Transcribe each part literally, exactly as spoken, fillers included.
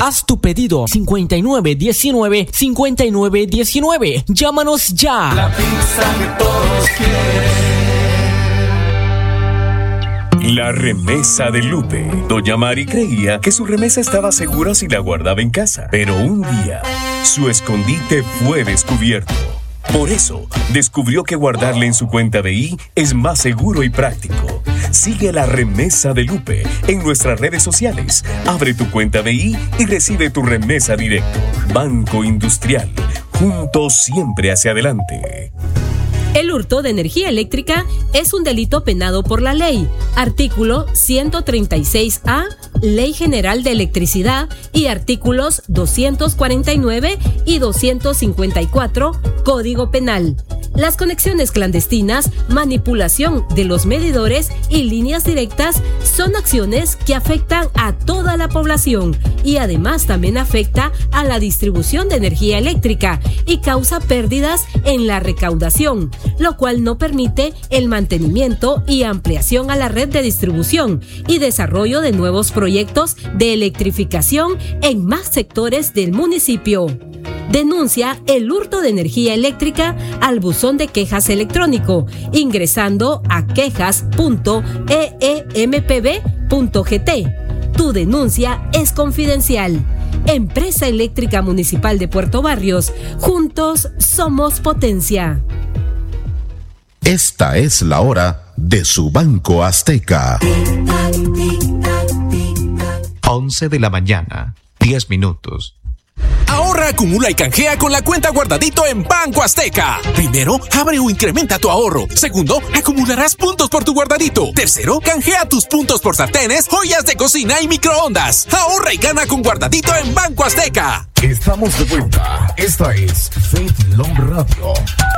Haz tu pedido cincuenta y nueve diecinueve cincuenta y nueve diecinueve. Llámanos ya. La pizza que todos quieren. La remesa de Lupe. Doña Mari creía que su remesa estaba segura si la guardaba en casa, pero un día su escondite fue descubierto. Por eso, descubrió que guardarle en su cuenta de I es más seguro y práctico. Sigue la remesa de Lupe en nuestras redes sociales. Abre tu cuenta de I y recibe tu remesa directo. Banco Industrial. Juntos siempre hacia adelante. El hurto de energía eléctrica es un delito penado por la ley. Artículo ciento treinta y seis A, Ley General de Electricidad, y artículos doscientos cuarenta y nueve y doscientos cincuenta y cuatro, Código Penal. Las conexiones clandestinas, manipulación de los medidores y líneas directas son acciones que afectan a toda la población y además también afecta a la distribución de energía eléctrica y causa pérdidas en la recaudación, lo cual no permite el mantenimiento y ampliación a la red de distribución y desarrollo de nuevos proyectos de electrificación en más sectores del municipio. Denuncia el hurto de energía eléctrica al buzón de quejas electrónico, ingresando a quejas punto e e m p b punto g t. Tu denuncia es confidencial. Empresa Eléctrica Municipal de Puerto Barrios. Juntos somos potencia. Esta es la hora de su Banco Azteca. once de la mañana, diez minutos. Ahorra, acumula y canjea con la cuenta Guardadito en Banco Azteca. Primero, abre o incrementa tu ahorro. Segundo, acumularás puntos por tu Guardadito. Tercero, canjea tus puntos por sartenes, ollas de cocina y microondas. Ahorra y gana con Guardadito en Banco Azteca. Estamos de vuelta. Esta es Faith Long Radio.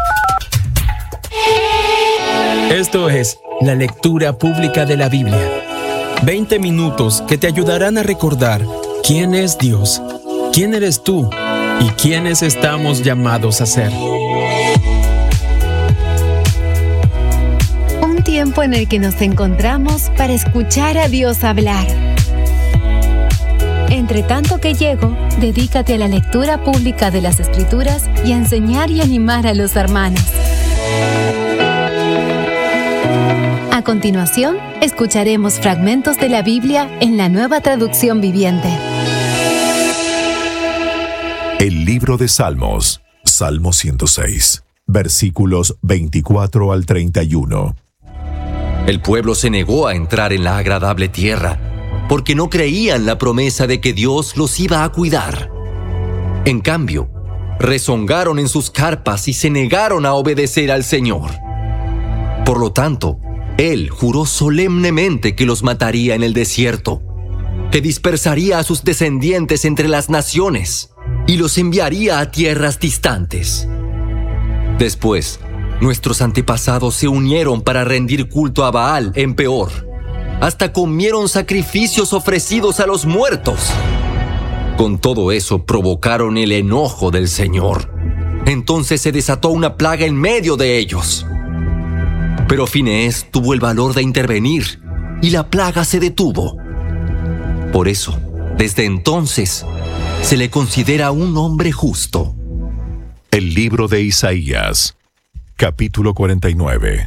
Esto es la lectura pública de la Biblia. veinte minutos que te ayudarán a recordar quién es Dios, quién eres tú y quiénes estamos llamados a ser. Un tiempo en el que nos encontramos para escuchar a Dios hablar. Entre tanto que llego, dedícate a la lectura pública de las Escrituras y a enseñar y animar a los hermanos. A continuación, escucharemos fragmentos de la Biblia en la Nueva Traducción Viviente. El libro de Salmos, Salmo ciento seis, versículos veinticuatro al treinta y uno. El pueblo se negó a entrar en la agradable tierra, porque no creían la promesa de que Dios los iba a cuidar. En cambio, rezongaron en sus carpas y se negaron a obedecer al Señor. Por lo tanto, Él juró solemnemente que los mataría en el desierto, que dispersaría a sus descendientes entre las naciones y los enviaría a tierras distantes. Después, nuestros antepasados se unieron para rendir culto a Baal en Peor. Hasta comieron sacrificios ofrecidos a los muertos. Con todo eso provocaron el enojo del Señor. Entonces se desató una plaga en medio de ellos. Pero Finehés tuvo el valor de intervenir y la plaga se detuvo. Por eso, desde entonces, se le considera un hombre justo. El libro de Isaías, capítulo cuarenta y nueve.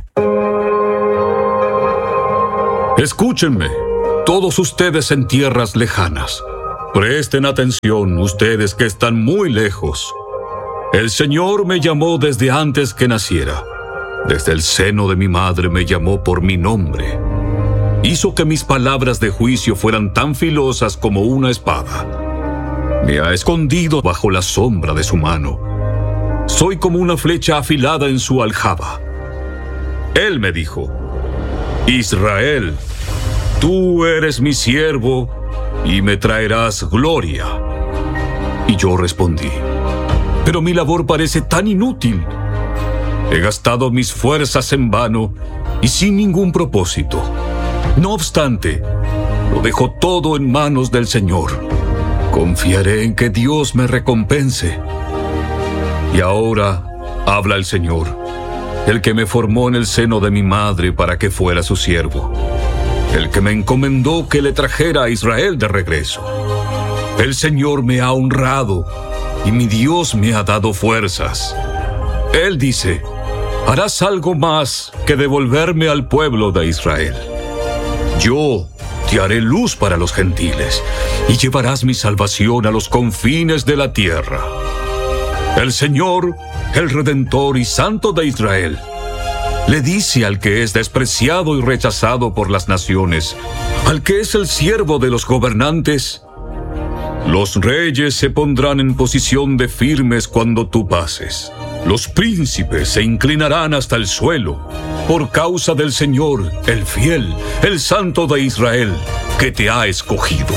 Escúchenme, todos ustedes en tierras lejanas. Presten atención, ustedes que están muy lejos. El Señor me llamó desde antes que naciera. Desde el seno de mi madre me llamó por mi nombre. Hizo que mis palabras de juicio fueran tan filosas como una espada. Me ha escondido bajo la sombra de su mano. Soy como una flecha afilada en su aljaba. Él me dijo: Israel, tú eres mi siervo y me traerás gloria. Y yo respondí: pero mi labor parece tan inútil. He gastado mis fuerzas en vano y sin ningún propósito. No obstante, lo dejo todo en manos del Señor. Confiaré en que Dios me recompense. Y ahora habla el Señor, el que me formó en el seno de mi madre para que fuera su siervo, el que me encomendó que le trajera a Israel de regreso. El Señor me ha honrado y mi Dios me ha dado fuerzas. Él dice, harás algo más que devolverme al pueblo de Israel. Yo te haré luz para los gentiles y llevarás mi salvación a los confines de la tierra. El Señor, el Redentor y Santo de Israel, le dice al que es despreciado y rechazado por las naciones, al que es el siervo de los gobernantes: los reyes se pondrán en posición de firmes cuando tú pases. Los príncipes se inclinarán hasta el suelo, por causa del Señor, el fiel, el Santo de Israel, que te ha escogido.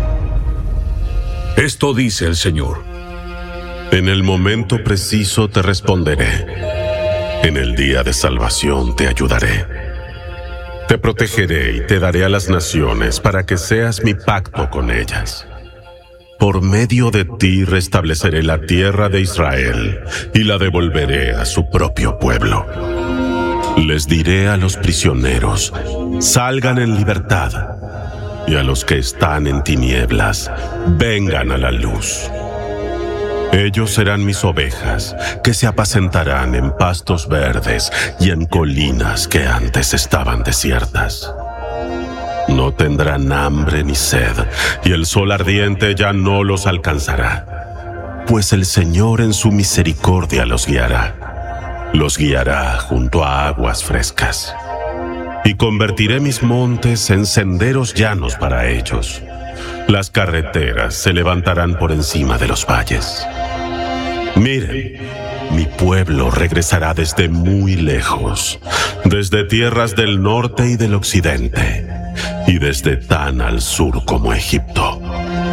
Esto dice el Señor. En el momento preciso te responderé. En el día de salvación te ayudaré. Te protegeré y te daré a las naciones para que seas mi pacto con ellas. Por medio de ti restableceré la tierra de Israel y la devolveré a su propio pueblo. Les diré a los prisioneros, salgan en libertad, y a los que están en tinieblas, vengan a la luz. Ellos serán mis ovejas, que se apacentarán en pastos verdes y en colinas que antes estaban desiertas. No tendrán hambre ni sed, y el sol ardiente ya no los alcanzará, pues el Señor en su misericordia los guiará. Los guiará junto a aguas frescas. Y convertiré mis montes en senderos llanos para ellos. Las carreteras se levantarán por encima de los valles. Miren, mi pueblo regresará desde muy lejos, desde tierras del norte y del occidente, y desde tan al sur como Egipto.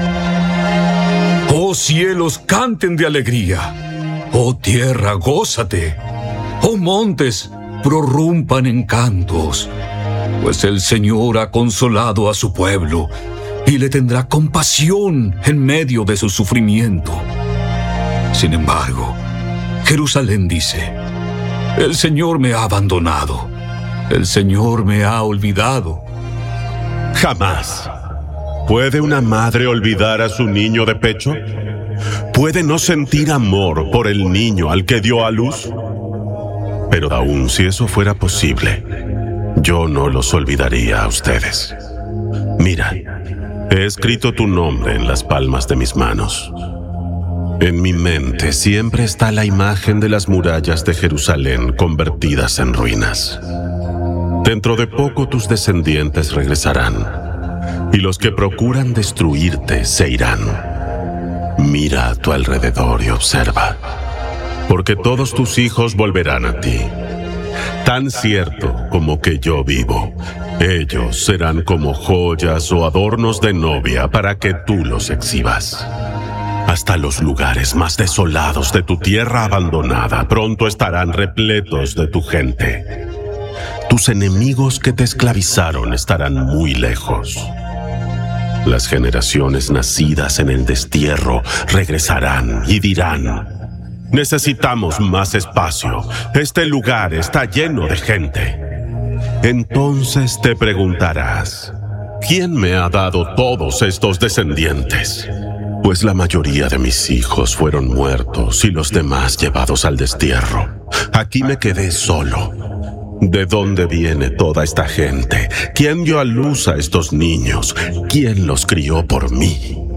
Oh cielos, canten de alegría. Oh tierra, gózate. Oh montes, prorrumpan en cantos, pues el Señor ha consolado a su pueblo y le tendrá compasión en medio de su sufrimiento. Sin embargo, Jerusalén dice, el Señor me ha abandonado, el Señor me ha olvidado. Jamás. ¿Puede una madre olvidar a su niño de pecho? ¿Puede no sentir amor por el niño al que dio a luz? Pero aun si eso fuera posible, yo no los olvidaría a ustedes. Mira, he escrito tu nombre en las palmas de mis manos. En mi mente siempre está la imagen de las murallas de Jerusalén convertidas en ruinas. Dentro de poco tus descendientes regresarán, y los que procuran destruirte se irán. Mira a tu alrededor y observa, porque todos tus hijos volverán a ti. Tan cierto como que yo vivo, ellos serán como joyas o adornos de novia para que tú los exhibas. Hasta los lugares más desolados de tu tierra abandonada pronto estarán repletos de tu gente. Tus enemigos que te esclavizaron estarán muy lejos. Las generaciones nacidas en el destierro regresarán y dirán: necesitamos más espacio. Este lugar está lleno de gente. Entonces te preguntarás: ¿quién me ha dado todos estos descendientes? Pues la mayoría de mis hijos fueron muertos y los demás llevados al destierro. Aquí me quedé solo. ¿De dónde viene toda esta gente? ¿Quién dio a luz a estos niños? ¿Quién los crió por mí?